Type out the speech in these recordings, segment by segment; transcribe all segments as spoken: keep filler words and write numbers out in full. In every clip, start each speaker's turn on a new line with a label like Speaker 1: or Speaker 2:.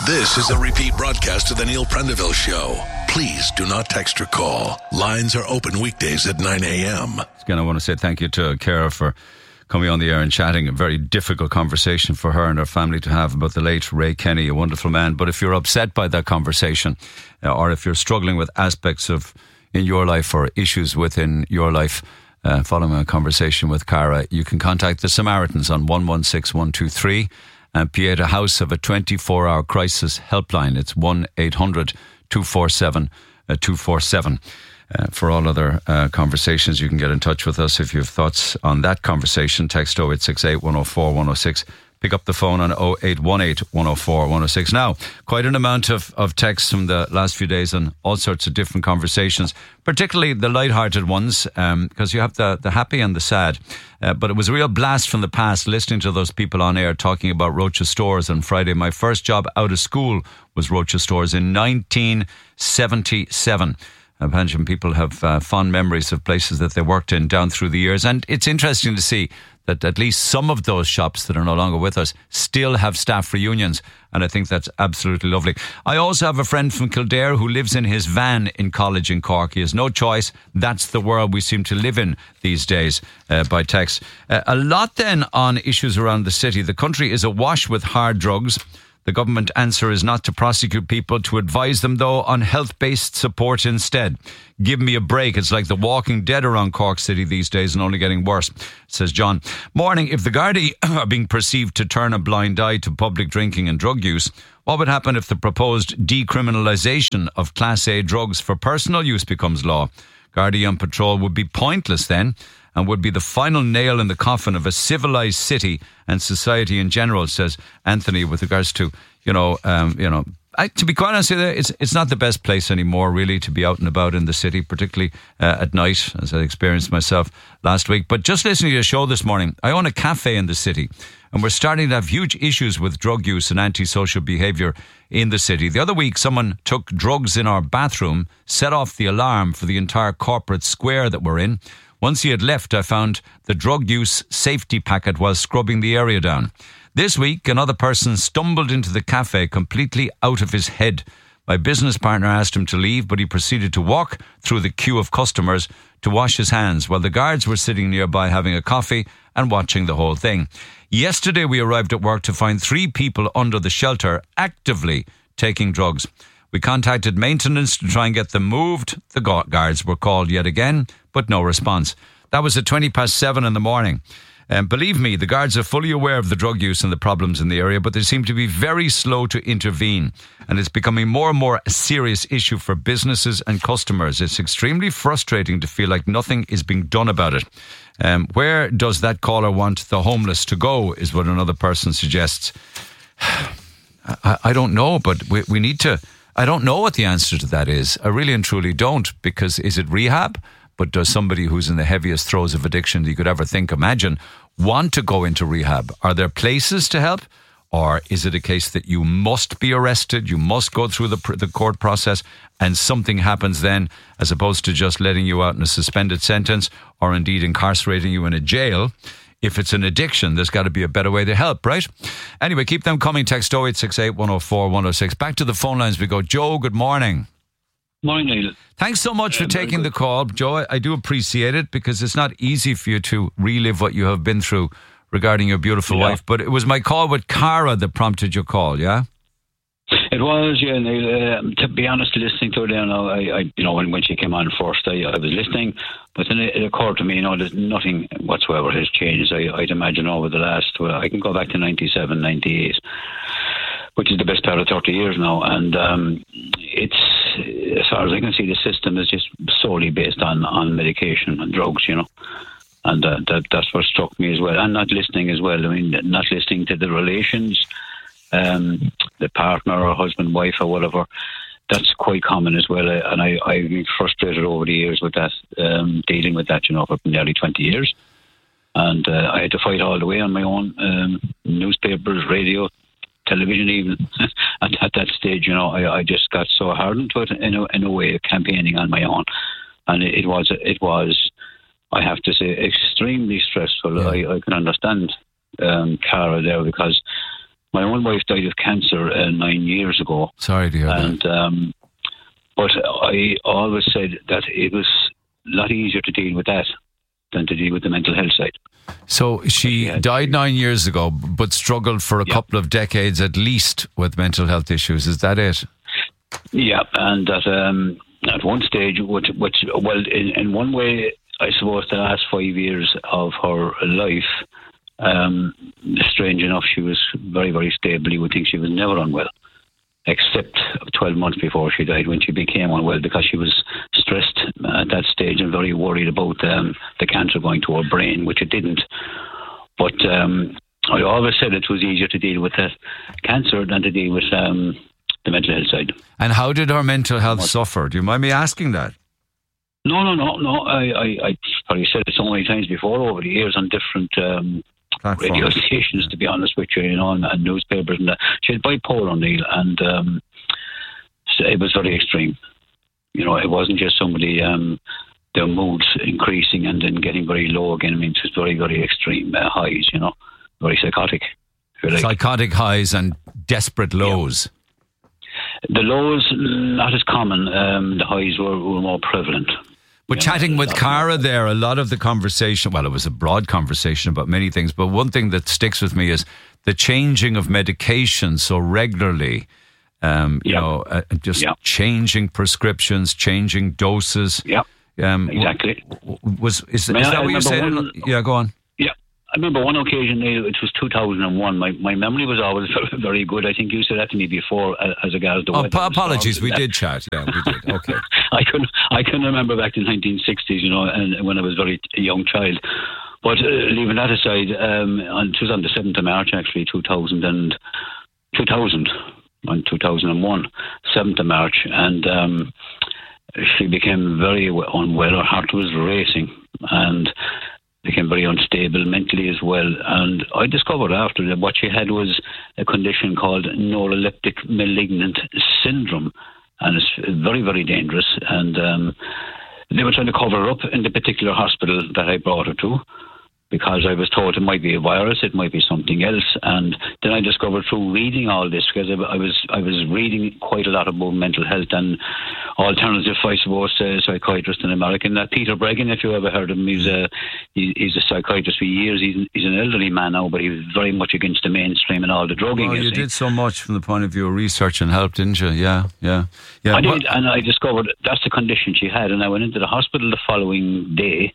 Speaker 1: This is a repeat broadcast of the Neil Prendeville Show. Please do not text or call. Lines are open weekdays at nine a.m.
Speaker 2: Again, I want to say thank you to Cara for coming on the air and chatting. A very difficult conversation for her and her family to have about the late Ray Kenny, a wonderful man. But if you're upset by that conversation, uh, or if you're struggling with aspects of in your life or issues within your life, uh, following a conversation with Cara, you can contact the Samaritans on one one six one two three. And Pieta House have a twenty-four hour crisis helpline. It's one eight hundred two four seven two four seven. Uh, for all other uh, conversations, you can get in touch with us. If you have thoughts on that conversation, text oh eight six eight, one oh four, one oh six. Pick up the phone on oh eight one eight, one oh four, one oh six. Now, quite an amount of, of texts from the last few days on all sorts of different conversations, particularly the light-hearted ones, because um, you have the, the happy and the sad. Uh, but it was a real blast from the past listening to those people on air talking about Rocha Stores on Friday. My first job out of school was Rocha Stores in nineteen seventy-seven. I imagine people have uh, fond memories of places that they worked in down through the years. And it's interesting to see that at least some of those shops that are no longer with us still have staff reunions. And I think that's absolutely lovely. I also have a friend from Kildare who lives in his van in college in Cork. He has no choice. That's the world we seem to live in these days, uh, by text. Uh, a lot then on issues around the city. The country is awash with hard drugs. The government answer is not to prosecute people, to advise them, though, on health-based support instead. Give me a break. It's like the Walking Dead around Cork City these days and only getting worse, says John. Morning. If the Gardaí are being perceived to turn a blind eye to public drinking and drug use, what would happen if the proposed decriminalisation of Class A drugs for personal use becomes law? Gardaí on patrol would be pointless then, and would be the final nail in the coffin of a civilised city and society in general, says Anthony, with regards to, you know, um, you know, I, to be quite honest with you, it's, it's not the best place anymore, really, to be out and about in the city, particularly uh, at night, as I experienced myself last week. But just listening to your show this morning, I own a cafe in the city, and we're starting to have huge issues with drug use and antisocial behaviour in the city. The other week, someone took drugs in our bathroom, set off the alarm for the entire corporate square that we're in. Once he had left, I found the drug use safety packet while scrubbing the area down. This week, another person stumbled into the cafe completely out of his head. My business partner asked him to leave, but he proceeded to walk through the queue of customers to wash his hands while the guards were sitting nearby having a coffee and watching the whole thing. Yesterday, we arrived at work to find three people under the shelter actively taking drugs. We contacted maintenance to try and get them moved. The guards were called yet again, but no response. That was at twenty past seven in the morning. And believe me, the guards are fully aware of the drug use and the problems in the area, but they seem to be very slow to intervene. And it's becoming more and more a serious issue for businesses and customers. It's extremely frustrating to feel like nothing is being done about it. Um, where does that caller want the homeless to go, is what another person suggests. I, I don't know, but we, we need to... I don't know what the answer to that is. I really and truly don't, because is it rehab? But does somebody who's in the heaviest throes of addiction that you could ever think, imagine, want to go into rehab? Are there places to help? Or is it a case that you must be arrested, you must go through the, the court process, and something happens then, as opposed to just letting you out in a suspended sentence, or indeed incarcerating you in a jail? If it's an addiction, there's got to be a better way to help, right? Anyway, keep them coming. Text oh eight six eight, one oh four, one oh six. Back to the phone lines we go. Joe, good morning.
Speaker 3: Morning, Neil.
Speaker 2: Thanks so much uh, for taking the call. Joe, I, I do appreciate it, because it's not easy for you to relive what you have been through regarding your beautiful yeah. wife. But it was my call with Cara that prompted your call, yeah?
Speaker 3: It was, yeah. Neil, um, to be honest, listening to her there now, I, I, you know, when, when she came on first, I, I was listening, but then it, it occurred to me, you know, that nothing whatsoever has changed. I, I'd imagine over the last, well, I can go back to ninety-seven, ninety-eight, which is the best part of thirty years now, and um, it's, as far as I can see, the system is just solely based on, on medication and drugs, you know. And uh, that that's what struck me as well. And not listening as well. I mean, not listening to the relations, um, the partner or husband, wife or whatever. That's quite common as well. And I, I've been frustrated over the years with that, um, dealing with that, you know, for nearly twenty years. And uh, I had to fight all the way on my own, um, newspapers, radio, television even. at, at that stage, you know, I, I just got so hardened to it in a, in a way, campaigning on my own. And it, it was, it was, I have to say, extremely stressful. Yeah. I, I can understand um, Cara there, because my own wife died of cancer uh, nine years ago.
Speaker 2: Sorry to hear
Speaker 3: and,
Speaker 2: that.
Speaker 3: Um, but I always said that it was a lot easier to deal with that than to deal with the mental health side.
Speaker 2: So she
Speaker 3: Yeah.
Speaker 2: died nine years ago, but struggled for a
Speaker 3: Yeah.
Speaker 2: couple of decades at least with mental health issues. Is that it?
Speaker 3: Yeah, and that um, at one stage, which, which well, in, in one way, I suppose the last five years of her life, um, strange enough, she was very, very stable. You would think she was never unwell, except twelve months before she died, when she became unwell because she was stressed at that stage and very worried about um, the cancer going to her brain, which it didn't. But um, I always said it was easier to deal with the cancer than to deal with um, the mental health side.
Speaker 2: And how did her mental health suffer? Do you mind me asking that?
Speaker 3: No, no, no, no. I, I, I probably said it so many times before over the years on different um,
Speaker 2: Platforms.
Speaker 3: radio stations, to be honest with you, you know, and, and newspapers and that. She had bipolar, Neil, and um, so it was very extreme. You know, it wasn't just somebody, um, their moods increasing and then getting very low again. I mean, it was very, very extreme uh, highs, you know, very psychotic. if you like.
Speaker 2: Psychotic highs and desperate lows.
Speaker 3: The lows, not as common. Um, the highs were, were more prevalent.
Speaker 2: But
Speaker 3: Yeah,
Speaker 2: chatting with
Speaker 3: that-
Speaker 2: Cara there, a lot of the conversation, well, it was a broad conversation about many things, but one thing that sticks with me is the changing of medication so regularly, um, you
Speaker 3: Yep.
Speaker 2: know, uh, just
Speaker 3: Yep.
Speaker 2: changing prescriptions, changing doses.
Speaker 3: Yeah,
Speaker 2: Um,
Speaker 3: exactly.
Speaker 2: w- Was is, is
Speaker 3: May I-
Speaker 2: that
Speaker 3: I
Speaker 2: what you're saying?
Speaker 3: remember one-
Speaker 2: Yeah, go on.
Speaker 3: Yeah, I remember one occasion, Neil, it was two thousand one. My my memory was always very good. I think you said that to me before uh, as regards the
Speaker 2: Oh,
Speaker 3: weather.
Speaker 2: pa-
Speaker 3: and storms
Speaker 2: apologies,
Speaker 3: and
Speaker 2: we
Speaker 3: that.
Speaker 2: did chat. Yeah, we did. Okay.
Speaker 3: I can I can remember back in the nineteen sixties, you know, and when I was a very young child. But uh, leaving that aside, um, on, it was on the seventh of March, actually, two thousand and two thousand, on two thousand one, seventh of March, and um, she became very w- unwell. Her heart was racing and became very unstable mentally as well. And I discovered after that what she had was a condition called neuroleptic malignant syndrome, and it's very, very dangerous. And um, they were trying to cover her up in the particular hospital that I brought her to, because I was told it might be a virus, it might be something else. And then I discovered through reading all this, because I, I was I was reading quite a lot about mental health and alternative, I suppose, uh, psychiatrist in America. And that Peter Breggin, if you ever heard of him, he's a he, he's a psychiatrist for years. He's he's an elderly man now, but he was very much against the mainstream and all the drugging.
Speaker 2: Oh, you
Speaker 3: you see.
Speaker 2: did so much from the point of view of research and help, didn't you? Yeah, yeah, yeah.
Speaker 3: I
Speaker 2: What-
Speaker 3: did, and I discovered that's the condition she had. And I went into the hospital the following day,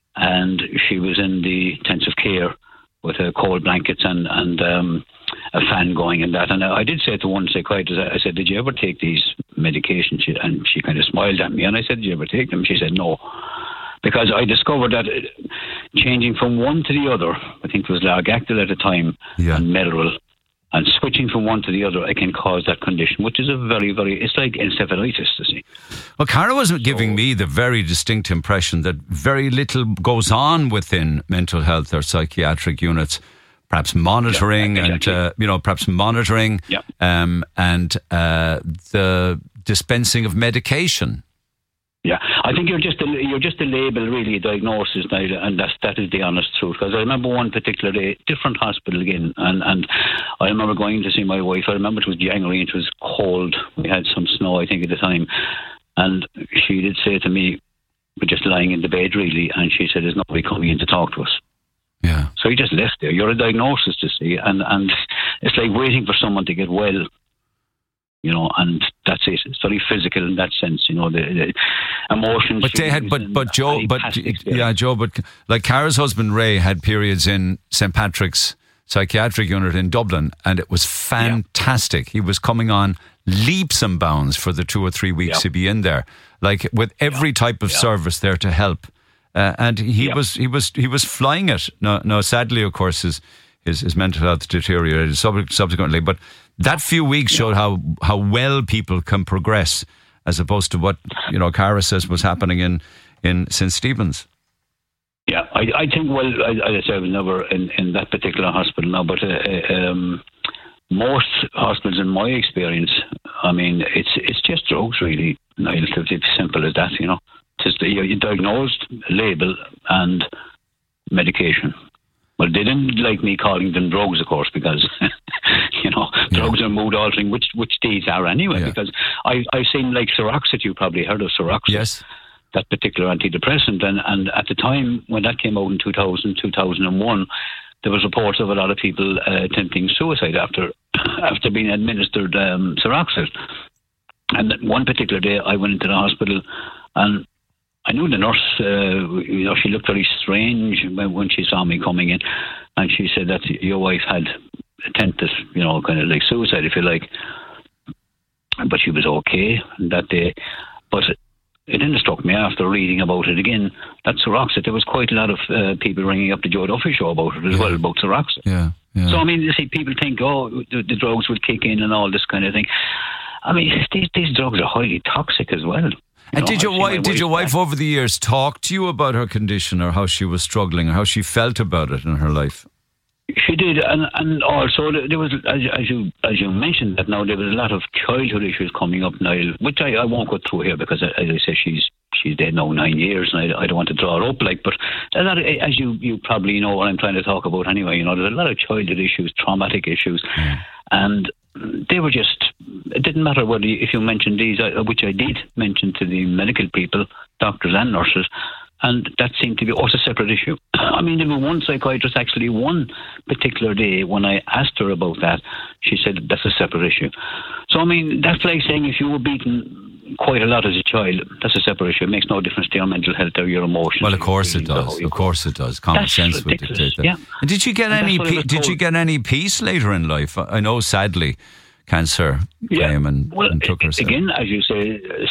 Speaker 3: and she was in the intensive care with uh, cold blankets and and um, a fan going and that. And I, I did say to one psychiatrist, I said, "Did you ever take these medications?" She, and she kind of smiled at me, and I said, "Did you ever take them?" She said, "No." Because I discovered that uh, changing from one to the other, I think it was Largactil at the time,
Speaker 2: Yeah.
Speaker 3: and Melril, and switching from one to the other, it can cause that condition, which is a very, very, it's like encephalitis, you see.
Speaker 2: Well, Cara was giving me the very distinct impression that very little goes on within mental health or psychiatric units. Perhaps monitoring
Speaker 3: Yeah,
Speaker 2: and
Speaker 3: exactly.
Speaker 2: uh, you know, perhaps monitoring,
Speaker 3: Yeah.
Speaker 2: um, and uh, the dispensing of medication.
Speaker 3: Yeah, I think you're just a, you're just a label, really, a diagnosis, Niall, and that's, that is the honest truth. Because I remember one particular day, different hospital again, and, and I remember going to see my wife. I remember it was January, it was cold. We had some snow, I think, at the time. And she did say to me, we're just lying in the bed, really, and she said, "There's nobody coming in to talk to us."
Speaker 2: Yeah.
Speaker 3: So he just left there. You're a diagnosis, to see, and, and it's like waiting for someone to get well. You know, and that's it. It's very physical in that sense. You know, the, the emotions.
Speaker 2: But they had,
Speaker 3: feelings,
Speaker 2: but
Speaker 3: and
Speaker 2: but Joe,
Speaker 3: very
Speaker 2: but
Speaker 3: past
Speaker 2: yeah,
Speaker 3: experience.
Speaker 2: Joe, but like Cara's husband Ray had periods in Saint Patrick's psychiatric unit in Dublin, and it was fantastic. He was coming on leaps and bounds for the two or three weeks
Speaker 3: Yeah.
Speaker 2: to be in there, like with every type of
Speaker 3: Yeah.
Speaker 2: service there to help. Uh, and he
Speaker 3: Yeah.
Speaker 2: was he was he was flying it. No, no. Sadly, of course, his his, his mental health deteriorated sub- subsequently. But that few weeks showed how how well people can progress, as opposed to what you know Cara says was happening in in Saint Stephen's.
Speaker 3: Yeah, I, I think, well, I, I say I was never in, in that particular hospital now, but uh, um, most hospitals, in my experience, I mean, it's it's just drugs, really. Niall, it's as simple as that, you know. It's just, you're, you're diagnosed, label, and medication. Well, they didn't like me calling them drugs, of course, because, you know, yeah. drugs are mood altering, which which these are anyway, yeah. because I, I seem like Seroxat, you probably heard of Seroxat.
Speaker 2: Yes.
Speaker 3: That particular antidepressant. And, and at the time when that came out in two thousand, two thousand one, there was reports of a lot of people uh, attempting suicide after after being administered um, Seroxat. And one particular day I went into the hospital and I knew the nurse, uh, you know, she looked very strange when, when she saw me coming in, and she said that your wife had attempted, you know, kind of like suicide, if you like. But she was okay that day. But it then struck me after reading about it again, that Seroxat, there was quite a lot of uh, people ringing up the Joe Duffy show about it as
Speaker 2: yeah.
Speaker 3: well, about Seroxat.
Speaker 2: Yeah, yeah.
Speaker 3: So, I mean, you see, people think, oh, the, the drugs will kick in and all this kind of thing. I mean, these, these drugs are highly toxic as well. You
Speaker 2: and
Speaker 3: know,
Speaker 2: did your wife, did your wife
Speaker 3: back.
Speaker 2: over the years talk to you about her condition or how she was struggling or how she felt about it in her life?
Speaker 3: She did, and and also there was, as, as you as you mentioned, that now there was a lot of childhood issues coming up now, which I, I won't go through here because, as I say, she's she's dead now nine years, and I, I don't want to draw her up, like, but a lot of, as you you probably know what I'm trying to talk about anyway. You know, there's a lot of childhood issues, traumatic issues, mm. and they were just. It didn't matter whether you, if you mentioned these, which I did mention to the medical people, doctors and nurses. And that seemed to be also a separate issue. I mean, there was one psychiatrist actually one particular day when I asked her about that, she said that's a separate issue. So, I mean, that's like saying if you were beaten quite a lot as a child, that's a separate issue. It makes no difference to your mental health or your emotions.
Speaker 2: Well, of course it does. Of course it does. Common
Speaker 3: that's
Speaker 2: sense would
Speaker 3: ridiculous.
Speaker 2: dictate that.
Speaker 3: Yeah.
Speaker 2: And did you get
Speaker 3: and
Speaker 2: any? Pe- did you get any peace later in life? I know, sadly, cancer
Speaker 3: yeah.
Speaker 2: came and,
Speaker 3: well,
Speaker 2: and took her.
Speaker 3: Again, as you say,